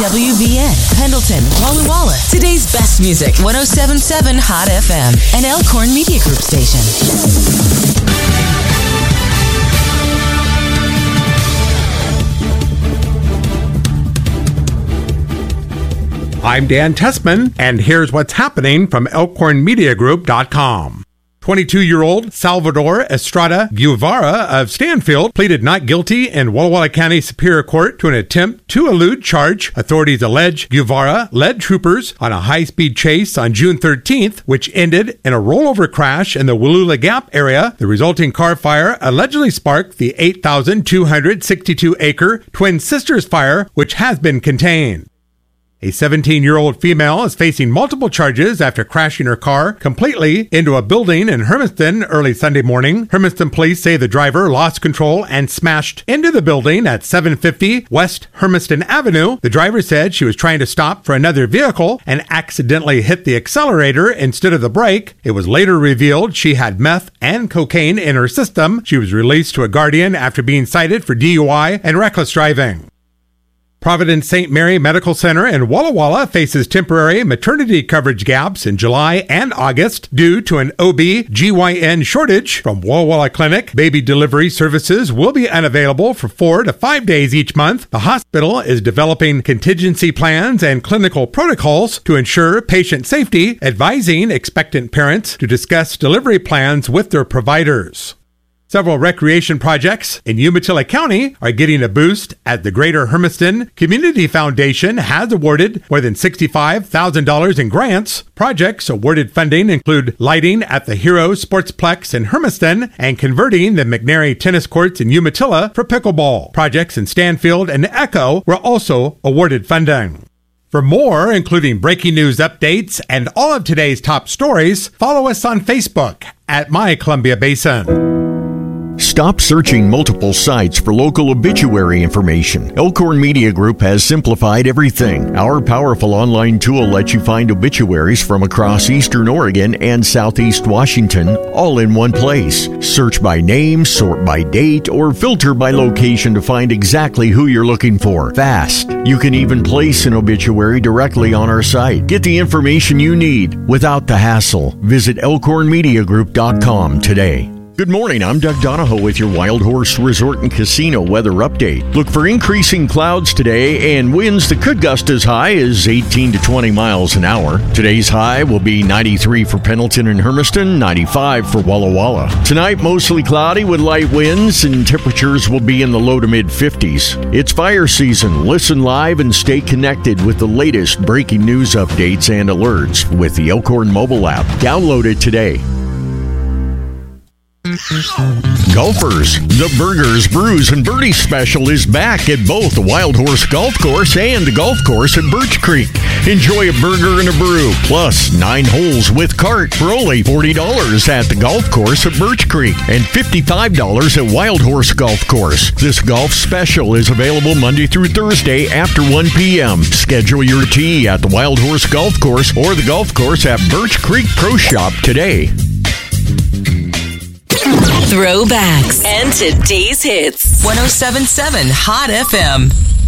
WBN, Pendleton, Walla Walla. Today's best music, 107.7 Hot FM, an Elkhorn Media Group station. I'm Dan Tessman, and here's what's happening from ElkhornMediaGroup.com. 22-year-old Salvador Estrada Guevara of Stanfield pleaded not guilty in Walla Walla County Superior Court to an attempt to elude charge. Authorities allege Guevara led troopers on a high-speed chase on June 13th, which ended in a rollover crash in the Wallula Gap area. The resulting car fire allegedly sparked the 8,262-acre Twin Sisters fire, which has been contained. A 17-year-old female is facing multiple charges after crashing her car completely into a building in Hermiston early Sunday morning. Hermiston police say the driver lost control and smashed into the building at 750 West Hermiston Avenue. The driver said she was trying to stop for another vehicle and accidentally hit the accelerator instead of the brake. It was later revealed she had meth and cocaine in her system. She was released to a guardian after being cited for DUI and reckless driving. Providence St. Mary Medical Center in Walla Walla faces temporary maternity coverage gaps in July and August due to an OB/GYN shortage. From Walla Walla Clinic, baby delivery services will be unavailable for 4 to 5 days each month. The hospital is developing contingency plans and clinical protocols to ensure patient safety, advising expectant parents to discuss delivery plans with their providers. Several recreation projects in Umatilla County are getting a boost as the Greater Hermiston Community Foundation has awarded more than $65,000 in grants. Projects awarded funding include lighting at the Hero Sportsplex in Hermiston and converting the McNary tennis courts in Umatilla for pickleball. Projects in Stanfield and Echo were also awarded funding. For more, including breaking news updates and all of today's top stories, follow us on Facebook at My Columbia Basin. Stop searching multiple sites for local obituary information. Elkhorn Media Group has simplified everything. Our powerful online tool lets you find obituaries from across Eastern Oregon and Southeast Washington, all in one place. Search by name, sort by date, or filter by location to find exactly who you're looking for. Fast. You can even place an obituary directly on our site. Get the information you need without the hassle. Visit ElkhornMediaGroup.com today. Good morning, I'm Doug Donahoe with your Wild Horse Resort and Casino weather update. Look for increasing clouds today and winds that could gust as high as 18 to 20 miles an hour. Today's high will be 93 for Pendleton and Hermiston, 95 for Walla Walla. Tonight, mostly cloudy with light winds and temperatures will be in the low to mid 50s. It's fire season. Listen live and stay connected with the latest breaking news updates and alerts with the Elkhorn mobile app. Download it today. Golfers, the Burgers, Brews, and Birdies special is back at both the Wild Horse Golf Course and the golf course at Birch Creek. Enjoy a burger and a brew, plus 9 holes with cart for only $40 at the golf course at Birch Creek and $55 at Wild Horse Golf Course. This golf special is available Monday through Thursday after 1 p.m. Schedule your tee at the Wild Horse Golf Course or the golf course at Birch Creek Pro Shop today. Throwbacks and today's hits. 107.7 Hot FM.